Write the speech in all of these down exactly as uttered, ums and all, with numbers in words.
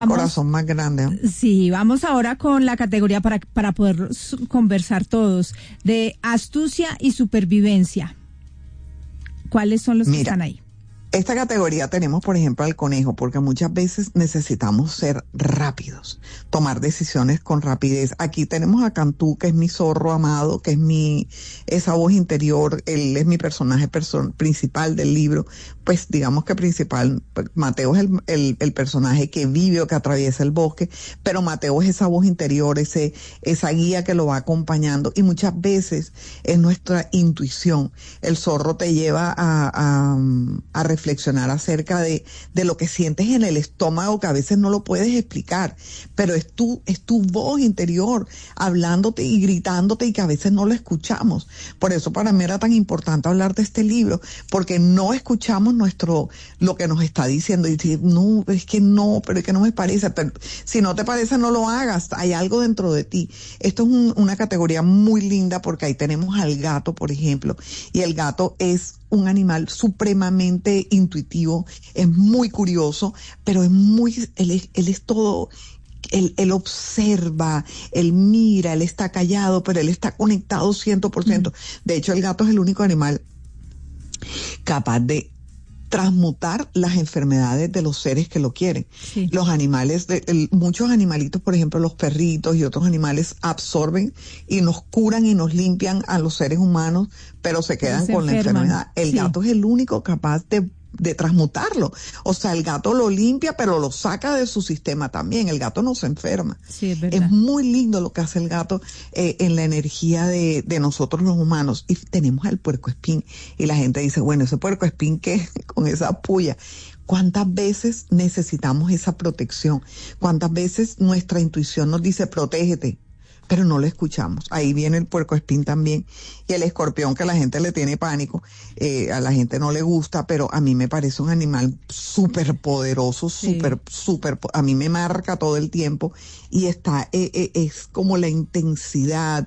Corazón más grande. Sí, vamos ahora con la categoría para, para poder conversar todos, de astucia y supervivencia. ¿Cuáles son los Mira, que están ahí? Esta categoría tenemos, por ejemplo, al conejo, porque muchas veces necesitamos ser rápidos, tomar decisiones con rapidez. Aquí tenemos a Cantú, que es mi zorro amado, que es mi, esa voz interior, él es mi personaje perso- principal del libro. Pues digamos que principal, Mateo es el, el, el personaje que vive o que atraviesa el bosque, pero Mateo es esa voz interior, ese, esa guía que lo va acompañando, y muchas veces es nuestra intuición. El zorro te lleva a, a, a reflexionar acerca de, de lo que sientes en el estómago, que a veces no lo puedes explicar, pero es tu, es tu voz interior hablándote y gritándote, y que a veces no lo escuchamos. Por eso para mí era tan importante hablar de este libro, porque no escuchamos nuestro, lo que nos está diciendo, y decir, no, es que no, pero es que no me parece, pero si no te parece no lo hagas, hay algo dentro de ti. Esto es un, una categoría muy linda, porque ahí tenemos al gato, por ejemplo, y el gato es un animal supremamente intuitivo, es muy curioso, pero es muy, él es, él es todo, él, él observa, él mira, él está callado, pero él está conectado ciento por ciento. Mm. De hecho, el gato es el único animal capaz de transmutar las enfermedades de los seres que lo quieren. Sí. Los animales, de, el, muchos animalitos, por ejemplo, los perritos y otros animales absorben y nos curan y nos limpian a los seres humanos, pero se quedan se con enferman. La enfermedad. El sí. gato es el único capaz de de transmutarlo. O sea, el gato lo limpia, pero lo saca de su sistema también. El gato no se enferma. Sí, es verdad. Es muy lindo lo que hace el gato eh, en la energía de, de nosotros los humanos. Y tenemos al puercoespín. Y la gente dice, bueno, ese puercoespín, ¿qué? Con esa puya. ¿Cuántas veces necesitamos esa protección? ¿Cuántas veces nuestra intuición nos dice, protégete? Pero no lo escuchamos. Ahí viene el puercoespín también, y el escorpión, que a la gente le tiene pánico, eh, a la gente no le gusta, pero a mí me parece un animal súper poderoso, súper, sí. súper, a mí me marca todo el tiempo, y está, eh, eh, es como la intensidad,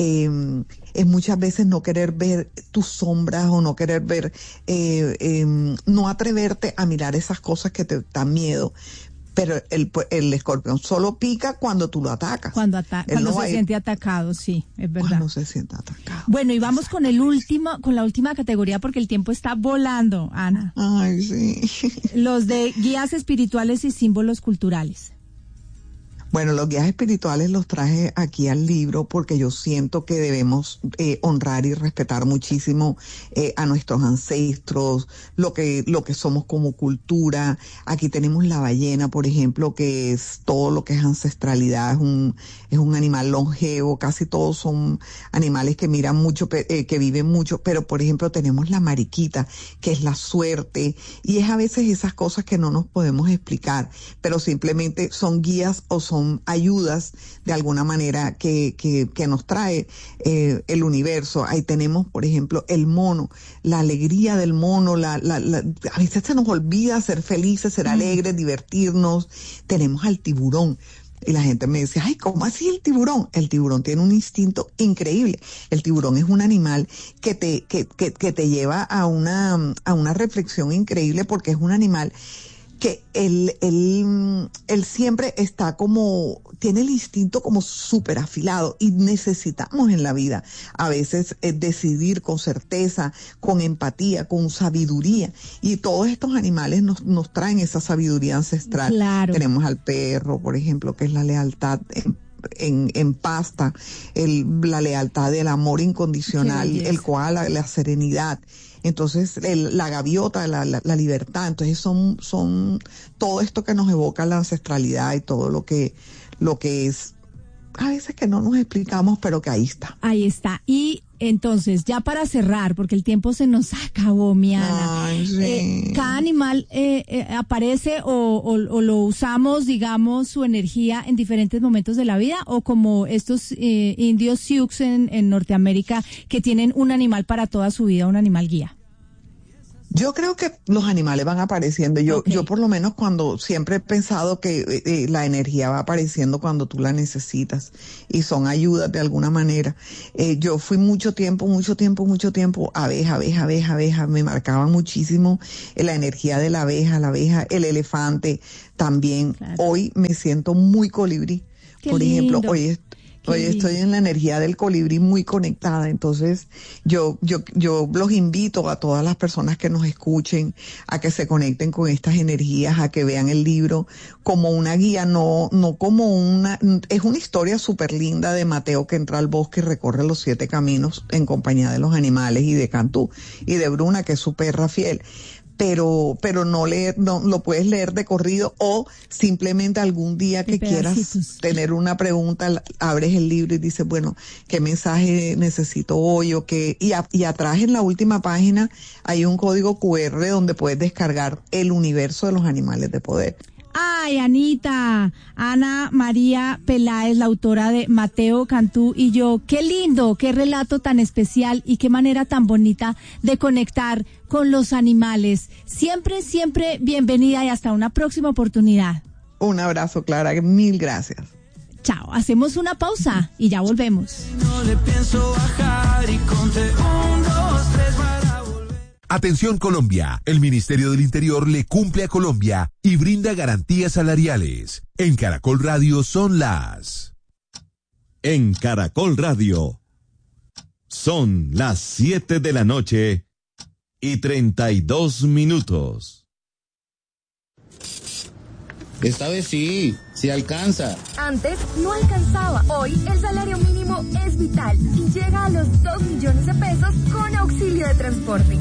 eh, es muchas veces no querer ver tus sombras, o no querer ver, eh, eh, no atreverte a mirar esas cosas que te dan miedo. Pero el, el escorpión solo pica cuando tú lo atacas. Cuando, ata- cuando no se siente atacado, sí, es verdad. Cuando se siente atacado. Bueno, y vamos con el último, con la última categoría, porque el tiempo está volando, Ana. Ay, sí. Los de guías espirituales y símbolos culturales. Bueno, los guías espirituales los traje aquí al libro porque yo siento que debemos eh, honrar y respetar muchísimo eh, a nuestros ancestros, lo que lo que somos como cultura. Aquí tenemos la ballena, por ejemplo, que es todo lo que es ancestralidad, es un es un animal longevo. Casi todos son animales que miran mucho, eh, que viven mucho, pero por ejemplo tenemos la mariquita, que es la suerte, y es a veces esas cosas que no nos podemos explicar, pero simplemente son guías o son ayudas de alguna manera que, que, que nos trae eh, el universo. Ahí tenemos, por ejemplo, el mono, la alegría del mono, la, la, la, a veces se nos olvida ser felices, ser alegres, divertirnos. Tenemos al tiburón. Y la gente me dice, ay, ¿cómo así el tiburón? El tiburón tiene un instinto increíble. El tiburón es un animal que te, que, que, que te lleva a una, a una reflexión increíble, porque es un animal que él, él, él siempre está como, tiene el instinto como súper afilado, y necesitamos en la vida a veces eh, decidir con certeza, con empatía, con sabiduría, y todos estos animales nos, nos traen esa sabiduría ancestral. Claro. Tenemos al perro, por ejemplo, que es la lealtad en, en, en pasta, el, la lealtad del amor incondicional, el koala, la serenidad. Entonces, el, la gaviota, la, la, la libertad. Entonces, son, son todo esto que nos evoca la ancestralidad y todo lo que, lo que es, a veces que no nos explicamos, pero que ahí está. Ahí está. Y entonces, ya para cerrar, porque el tiempo se nos acabó, mi Ana. Ay, sí. eh, cada animal eh, eh, aparece o, o, o lo usamos, digamos, su energía en diferentes momentos de la vida, o como estos eh, indios Sioux en, en Norteamérica, que tienen un animal para toda su vida, un animal guía. Yo creo que los animales van apareciendo. Yo, Okay. yo por lo menos cuando siempre he pensado que eh, eh, la energía va apareciendo cuando tú la necesitas y son ayudas de alguna manera. Eh, yo fui mucho tiempo, mucho tiempo, mucho tiempo abeja, abeja, abeja, abeja. Me marcaba muchísimo eh, la energía de la abeja, la abeja, el elefante también. Claro. Hoy me siento muy colibrí. Qué Por ejemplo, lindo. hoy es- Qué Hoy estoy lindo. en la energía del colibrí muy conectada, entonces yo, yo, yo los invito a todas las personas que nos escuchen a que se conecten con estas energías, a que vean el libro como una guía, no, no como una, es una historia súper linda de Mateo que entra al bosque y recorre los siete caminos en compañía de los animales y de Cantú y de Bruna, que es su perra fiel. Pero, pero no leer, no, lo puedes leer de corrido o simplemente algún día que En quieras pedacitos. tener una pregunta, abres el libro y dices, bueno, ¿qué mensaje necesito hoy? O qué, y, a, y atrás en la última página hay un código cu erre donde puedes descargar el universo de los animales de poder. Ay, Anita, Ana María Peláez, la autora de Mateo, Cantú y yo. Qué lindo, qué relato tan especial y qué manera tan bonita de conectar con los animales. Siempre, siempre bienvenida y hasta una próxima oportunidad. Un abrazo, Clara, mil gracias. Chao, hacemos una pausa y ya volvemos. No le pienso bajar y conté un, dos, tres para volver. Atención Colombia, el Ministerio del Interior le cumple a Colombia y brinda garantías salariales. En Caracol Radio son las... En Caracol Radio son las siete de la noche y treinta y dos minutos. Esta vez sí, sí alcanza. Antes no alcanzaba. Hoy el salario mínimo es vital y llega a los dos millones de pesos con auxilio de transporte.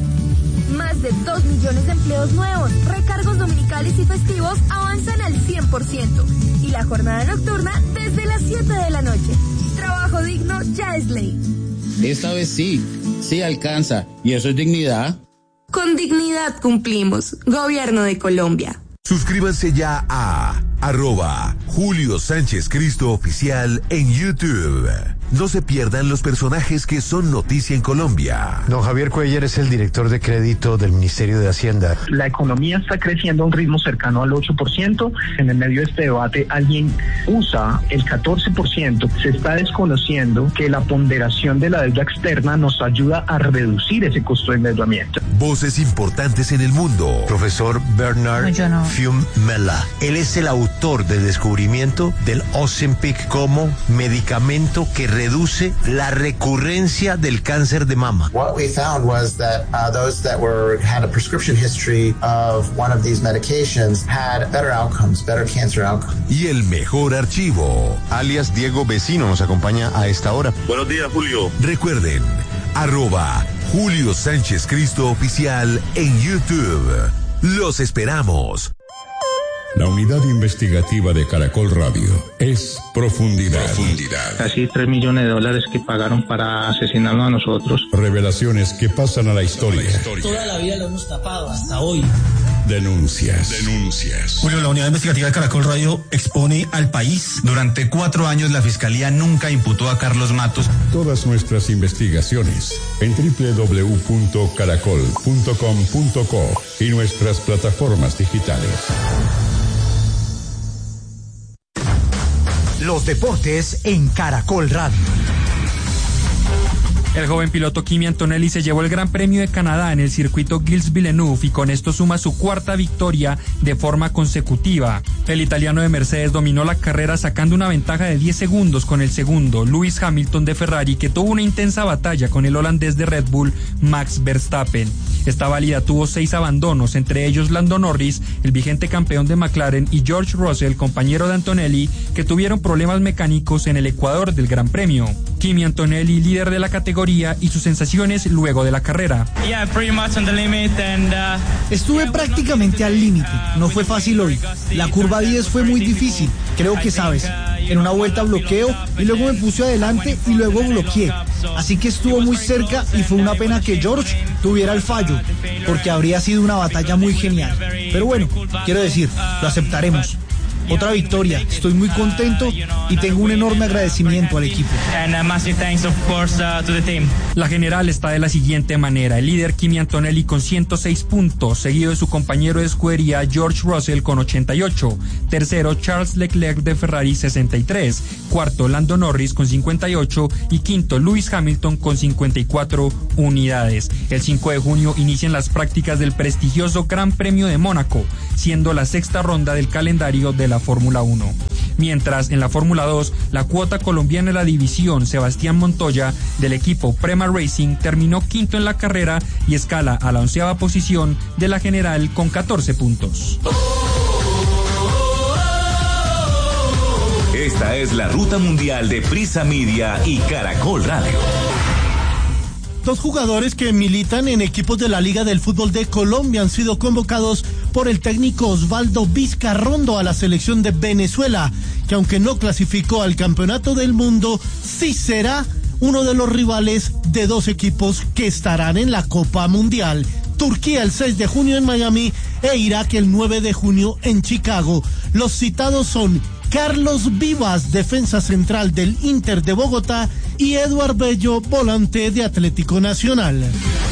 Más de dos millones de empleos nuevos, recargos dominicales y festivos avanzan al cien por ciento. Y la jornada nocturna desde las siete de la noche. Trabajo digno ya es ley. Esta vez sí, sí alcanza. ¿Y eso es dignidad? Con dignidad cumplimos. Gobierno de Colombia. Suscríbanse ya a arroba Julio Sánchez Cristo Oficial en YouTube. No se pierdan los personajes que son noticia en Colombia. Don Javier Cuellar es el director de crédito del Ministerio de Hacienda. La economía está creciendo a un ritmo cercano al ocho por ciento. En el medio de este debate, alguien usa el catorce por ciento. Se está desconociendo que la ponderación de la deuda externa nos ayuda a reducir ese costo de endeudamiento. Voces importantes en el mundo. Profesor Bernard Yo no. Fiumella. Él es el autor del descubrimiento del Ozempic como medicamento que reduce la recurrencia del cáncer de mama. What we found was that uh, those that were had a prescription history of one of these medications had better outcomes, better cancer outcomes. Y el mejor archivo. Alias Diego Vecino nos acompaña a esta hora. Buenos días, Julio. Recuerden, arroba Julio Sánchez Cristo Oficial en YouTube. Los esperamos. La unidad investigativa de Caracol Radio es Profundidad. Profundidad. Casi tres millones de dólares que pagaron para asesinarnos a nosotros. Revelaciones que pasan a la historia. Toda la vida lo hemos tapado hasta hoy. Denuncias. Denuncias. Julio, la unidad investigativa de Caracol Radio expone al país. Durante cuatro años la Fiscalía nunca imputó a Carlos Matos. Todas nuestras investigaciones en doble u doble u doble u punto caracol punto com punto co y nuestras plataformas digitales. Los deportes en Caracol Radio. El joven piloto Kimi Antonelli se llevó el Gran Premio de Canadá en el circuito Gilles Villeneuve y con esto suma su cuarta victoria de forma consecutiva. El italiano de Mercedes dominó la carrera sacando una ventaja de diez segundos con el segundo, Lewis Hamilton de Ferrari, que tuvo una intensa batalla con el holandés de Red Bull, Max Verstappen. Esta válida tuvo seis abandonos, entre ellos Lando Norris, el vigente campeón de McLaren, y George Russell, compañero de Antonelli, que tuvieron problemas mecánicos en el Ecuador del Gran Premio. Kimi Antonelli, líder de la categoría, y sus sensaciones luego de la carrera. Estuve prácticamente al límite, no fue fácil hoy. La curva diez fue muy difícil, creo que sabes. En una vuelta bloqueo y luego me puse adelante y luego bloqueé. Así que estuvo muy cerca y fue una pena que George tuviera el fallo, porque habría sido una batalla muy genial. Pero bueno, quiero decir, lo aceptaremos. Otra victoria, estoy muy contento y tengo un enorme agradecimiento al equipo. La general está de la siguiente manera: el líder Kimi Antonelli con ciento seis puntos, seguido de su compañero de escudería George Russell con ochenta y ocho, tercero Charles Leclerc de Ferrari sesenta y tres, cuarto Lando Norris con cincuenta y ocho y quinto Lewis Hamilton con cincuenta y cuatro unidades. El cinco de junio inician las prácticas del prestigioso Gran Premio de Mónaco, siendo la sexta ronda del calendario de la Fórmula uno. Mientras en la Fórmula dos, la cuota colombiana de la división, Sebastián Montoya del equipo Prema Racing, terminó quinto en la carrera y escala a la onceava posición de la general con catorce puntos. Esta es la ruta mundial de Prisa Media y Caracol Radio. Dos jugadores que militan en equipos de la Liga del Fútbol de Colombia han sido convocados por el técnico Osvaldo Vizcarrondo a la selección de Venezuela, que aunque no clasificó al Campeonato del Mundo, sí será uno de los rivales de dos equipos que estarán en la Copa Mundial. Turquía el seis de junio en Miami e Irak el nueve de junio en Chicago. Los citados son Carlos Vivas, defensa central del Inter de Bogotá, y Eduard Bello, volante de Atlético Nacional.